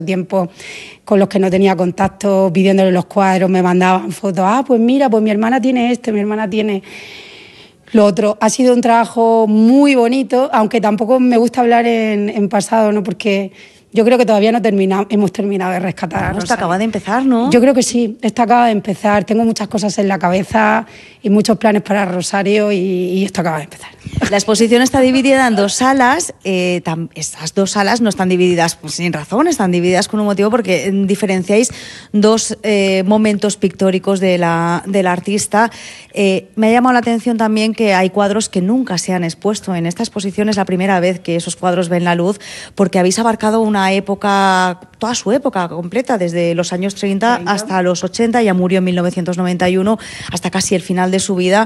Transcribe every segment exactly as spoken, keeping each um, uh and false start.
tiempo con los que no tenía contacto, pidiéndole los cuadros, me mandaban fotos. Ah, pues mira, pues mi hermana tiene esto, mi hermana tiene lo otro. Ha sido un trabajo muy bonito, aunque tampoco me gusta hablar en, en pasado, ¿no? Porque yo creo que todavía no termina, hemos terminado de rescatar a Rosario. Esto acaba de empezar, ¿no? Yo creo que sí, esto acaba de empezar. Tengo muchas cosas en la cabeza y muchos planes para Rosario y, y esto acaba de empezar. La exposición está dividida en dos salas. Eh, tam, estas dos salas no están divididas pues, sin razón, están divididas con un motivo porque diferenciáis dos eh, momentos pictóricos de la, de la artista. Eh, me ha llamado la atención también que hay cuadros que nunca se han expuesto. En esta exposición es la primera vez que esos cuadros ven la luz porque habéis abarcado una época, toda su época completa, desde los años treinta, treinta hasta los ochenta, ya murió en mil novecientos noventa y uno, hasta casi el final de su vida.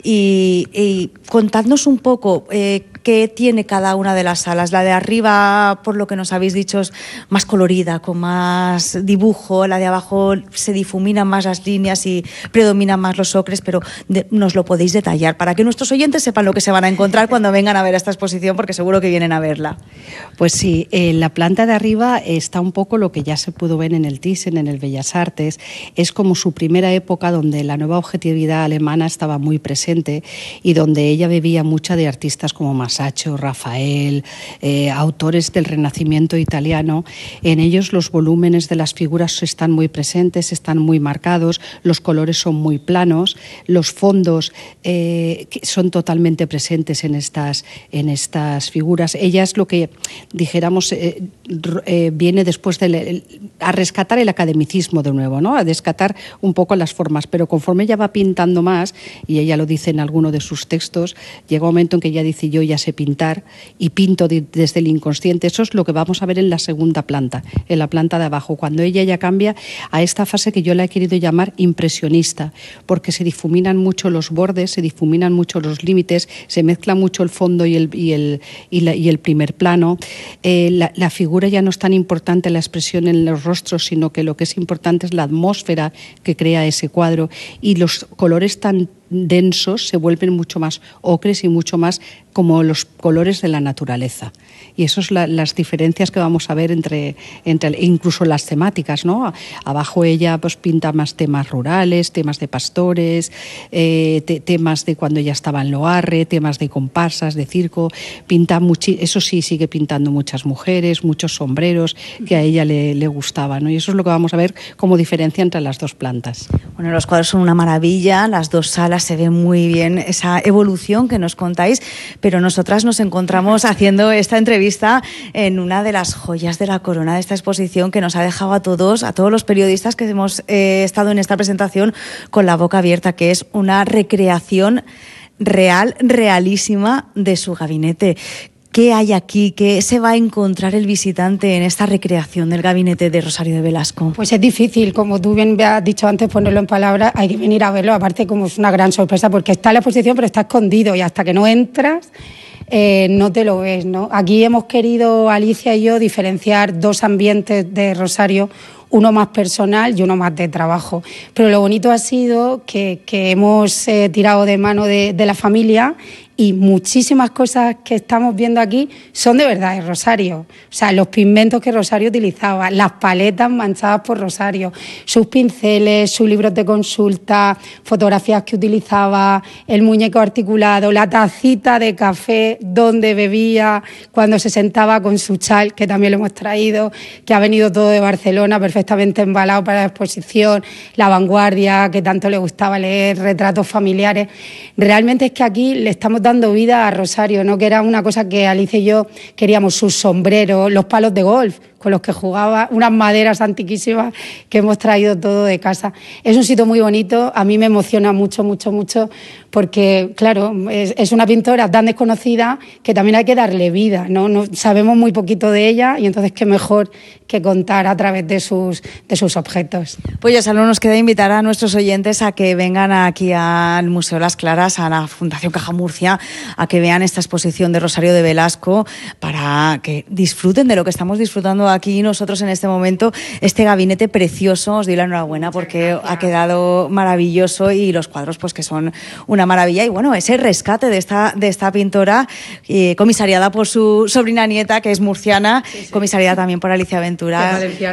Y, y contadnos un poco eh, qué tiene cada una de las salas. La de arriba, por lo que nos habéis dicho, es más colorida, con más dibujo. La de abajo se difuminan más las líneas y predominan más los ocres, pero de, nos lo podéis detallar para que nuestros oyentes sepan lo que se van a encontrar cuando vengan a ver esta exposición, porque seguro que vienen a verla. Pues sí, en la planta de arriba está un poco lo que ya se pudo ver en el Thyssen, en el Bellas Artes. Es como su primera época donde la nueva objetividad alemana estaba muy presente y donde ella bebía mucha de artistas como Masaccio, Rafael, eh, autores del Renacimiento italiano. En ellos los volúmenes de las figuras están muy presentes, están muy marcados, los colores son muy planos, los fondos eh, son totalmente presentes en estas, en estas figuras. Ella es lo que, dijéramos, eh, eh, viene después de le, a rescatar el academicismo de nuevo, ¿no? A rescatar un poco las formas, pero conforme ella va pintando más, y ella lo dice en alguno de sus textos, llega un momento en que ella dice: yo ya sé pintar y pinto de, desde el inconsciente. Eso es lo que vamos a ver en la segunda planta, en la planta de abajo, cuando ella ya cambia a esta fase que yo la he querido llamar impresionista, porque se difuminan mucho los bordes, se difuminan mucho los límites, se mezcla mucho el fondo y el, y el, y la, y el primer plano. Eh, la, la figura ya no es tan importante la expresión en los rostros, sino que lo que es importante es la atmósfera que crea ese cuadro, y los colores tan densos se vuelven mucho más ocres y mucho más como los colores de la naturaleza. Y eso es la, las diferencias que vamos a ver entre, entre incluso las temáticas, ¿no? Abajo ella pues pinta más temas rurales, temas de pastores, eh, te, temas de cuando ella estaba en Loarre, temas de comparsas, de circo. Pinta muchi- eso sí, sigue pintando muchas mujeres, muchos sombreros que a ella le, le gustaban, ¿no? Y eso es lo que vamos a ver como diferencia entre las dos plantas. Bueno, los cuadros son una maravilla, las dos salas se ve muy bien esa evolución que nos contáis, pero nosotras nos encontramos haciendo esta entrevista en una de las joyas de la corona de esta exposición que nos ha dejado a todos, a todos los periodistas que hemos eh, estado en esta presentación con la boca abierta, que es una recreación real, realísima de su gabinete. ¿Qué hay aquí? ¿Qué se va a encontrar el visitante en esta recreación del gabinete de Rosario de Velasco? Pues es difícil, como tú bien has dicho antes, ponerlo en palabras. Hay que venir a verlo, aparte como es una gran sorpresa, porque está en la exposición pero está escondido y hasta que no entras eh, no te lo ves, ¿no? Aquí hemos querido, Alicia y yo, diferenciar dos ambientes de Rosario, uno más personal y uno más de trabajo. Pero lo bonito ha sido que, que hemos eh, tirado de mano de, de la familia, y muchísimas cosas que estamos viendo aquí son de verdad de Rosario. O sea, los pigmentos que Rosario utilizaba, las paletas manchadas por Rosario, sus pinceles, sus libros de consulta, fotografías que utilizaba, el muñeco articulado, la tacita de café donde bebía cuando se sentaba con su chal, que también lo hemos traído, que ha venido todo de Barcelona, perfectamente embalado para la exposición, La Vanguardia, que tanto le gustaba leer, retratos familiares. Realmente es que aquí le estamos dando vida a Rosario, ¿no? Que era una cosa que Alicia y yo queríamos, sus sombreros, los palos de golf con los que jugaba, unas maderas antiquísimas que hemos traído todo de casa. Es un sitio muy bonito, a mí me emociona mucho, mucho, mucho, porque, claro, es, es una pintora tan desconocida que también hay que darle vida, ¿no? No sabemos muy poquito de ella, y entonces qué mejor que contar a través de sus, de sus objetos. Pues ya solo nos queda invitar a nuestros oyentes a que vengan aquí al Museo Las Claras, a la Fundación Caja Murcia, a que vean esta exposición de Rosario de Velasco, para que disfruten de lo que estamos disfrutando aquí nosotros en este momento este gabinete precioso. Os doy la enhorabuena porque ha quedado maravilloso y los cuadros pues que son una maravilla. Y bueno, ese rescate de esta, de esta pintora eh, comisariada por su sobrina nieta, que es murciana, sí, sí. comisariada también por Alicia Ventura.